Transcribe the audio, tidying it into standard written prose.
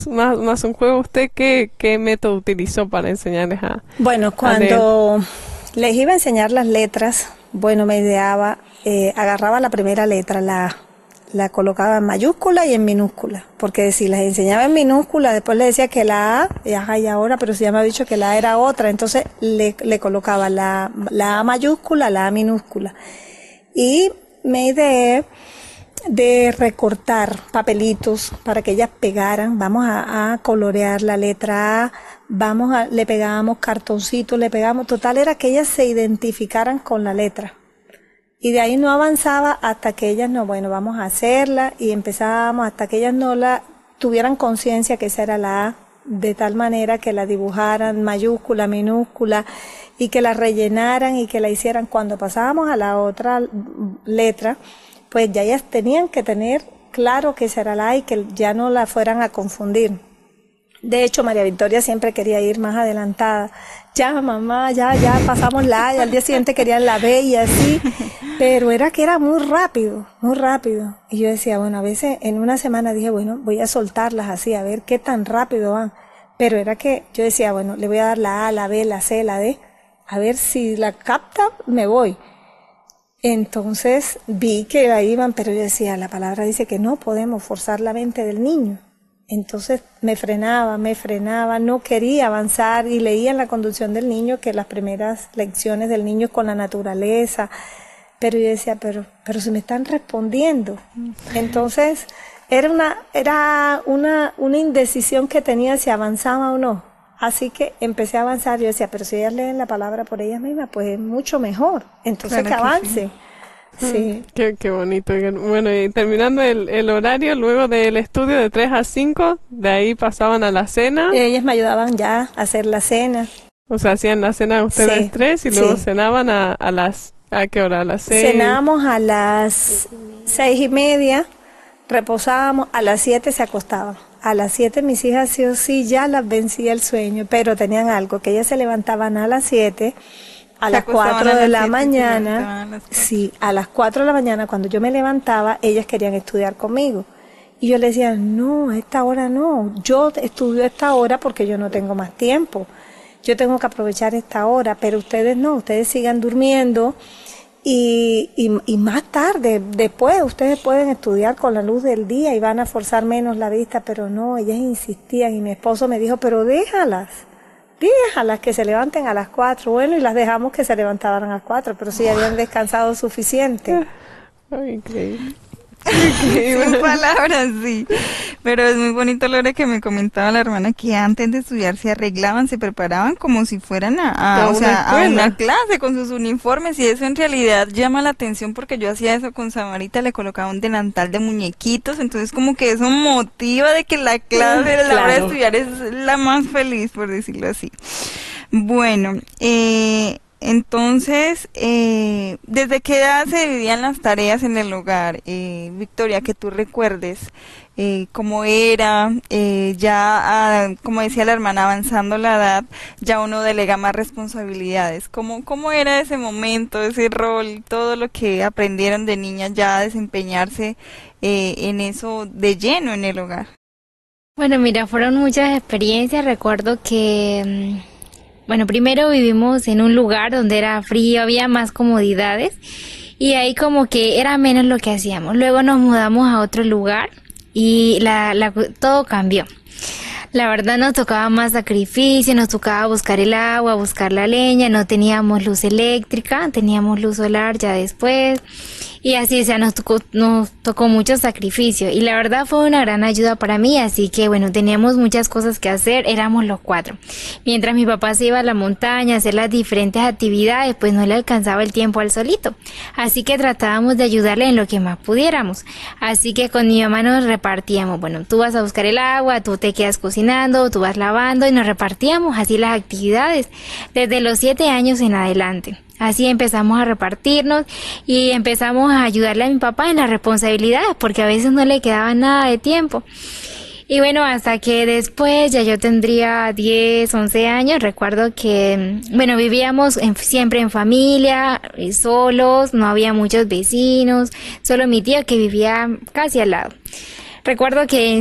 más un juego, ¿usted qué método utilizó para enseñarles Bueno, a leer? cuando les iba a enseñar las letras, bueno, me ideaba, agarraba la primera letra, la A, la colocaba en mayúscula y en minúscula, porque si las enseñaba en minúscula, después le decía que la A, y ahora, pero si ya me ha dicho que la A era otra, entonces le colocaba la A mayúscula, la A minúscula. Y me ideé de recortar papelitos para que ellas pegaran, vamos a colorear la letra A, le pegábamos cartoncitos, le pegábamos, total era que ellas se identificaran con la letra. Y de ahí no avanzaba hasta que ellas no, bueno, vamos a hacerla, y empezábamos hasta que ellas no la tuvieran conciencia que esa era la A, de tal manera que la dibujaran mayúscula, minúscula, y que la rellenaran y que la hicieran. Cuando pasábamos a la otra letra, pues ya ellas tenían que tener claro que esa era la A y que ya no la fueran a confundir. De hecho, María Victoria siempre quería ir más adelantada. Ya, mamá, ya pasamos la A, y al día siguiente querían la B y así. Pero era que era muy rápido, muy rápido. Y yo decía, bueno, a veces en una semana dije, bueno, voy a soltarlas así, a ver qué tan rápido van. Pero era que yo decía, bueno, le voy a dar la A, la B, la C, la D, a ver si la capta, me voy. Entonces vi que la iban, pero yo decía, la palabra dice que no podemos forzar la mente del niño. Entonces me frenaba, no quería avanzar, y leía en la conducción del niño que las primeras lecciones del niño es con la naturaleza, pero yo decía, pero se me están respondiendo. Entonces era una indecisión que tenía si avanzaba o no. Así que empecé a avanzar. Yo decía, pero si ellas leen la palabra por ellas mismas, pues es mucho mejor. Entonces Claro que que avance. Sí. Qué bonito. Bueno, y terminando el horario, luego del estudio de 3 a 5, de ahí pasaban a la cena. Ellas me ayudaban ya a hacer la cena. O sea, hacían la cena ustedes Sí, tres, y luego sí. cenaban ¿a qué hora? ¿A las 6? Cenábamos a las 6:30, reposábamos, a las 7 se acostaban. A las 7 mis hijas sí o sí ya las vencía el sueño, pero tenían algo, que ellas se levantaban a las 7, a las 4 de la mañana. Sí, a las 4 de la mañana, cuando yo me levantaba, ellas querían estudiar conmigo. Y yo les decía, no, a esta hora no, yo estudio a esta hora porque yo no tengo más tiempo. Yo tengo que aprovechar esta hora, pero ustedes no, ustedes sigan durmiendo, y más tarde, después, ustedes pueden estudiar con la luz del día y van a forzar menos la vista, pero no, ellas insistían, y mi esposo me dijo, pero déjalas que se levanten a las 4, bueno, y las dejamos que se levantaban a las 4, pero sí habían descansado suficiente. Ay, increíble. Sin palabras, sí. Pero es muy bonito lo que me comentaba la hermana, que antes de estudiar se arreglaban, se preparaban como si fueran a una clase con sus uniformes, y eso en realidad llama la atención, porque yo hacía eso con Samarita, le colocaba un delantal de muñequitos, entonces como que eso motiva de que la clase, la hora de estudiar es la más feliz, por decirlo así. Bueno, entonces, ¿desde qué edad se dividían las tareas en el hogar? Victoria, que tú recuerdes cómo era, como decía la hermana, avanzando la edad, ya uno delega más responsabilidades. ¿Cómo era ese momento, ese rol, todo lo que aprendieron de niñas ya a desempeñarse en eso de lleno en el hogar? Bueno, mira, fueron muchas experiencias. Recuerdo que... Bueno, primero vivimos en un lugar donde era frío, había más comodidades, y ahí como que era menos lo que hacíamos. Luego nos mudamos a otro lugar y todo cambió. La verdad nos tocaba más sacrificio, nos tocaba buscar el agua, buscar la leña, no teníamos luz eléctrica, teníamos luz solar ya después. Y así, o sea, nos tocó mucho sacrificio, y la verdad fue una gran ayuda para mí. Así que bueno, teníamos muchas cosas que hacer, éramos los 4. Mientras mi papá se iba a la montaña a hacer las diferentes actividades, pues no le alcanzaba el tiempo al solito. Así que tratábamos de ayudarle en lo que más pudiéramos. Así que con mi mamá nos repartíamos, bueno, tú vas a buscar el agua, tú te quedas cocinando, tú vas lavando, y nos repartíamos así las actividades desde los 7 años en adelante. Así empezamos a repartirnos y empezamos a ayudarle a mi papá en las responsabilidades, porque a veces no le quedaba nada de tiempo. Y bueno, hasta que después ya yo tendría 10, 11 años, recuerdo que, bueno, vivíamos siempre en familia, solos, no había muchos vecinos, solo mi tía que vivía casi al lado. Recuerdo que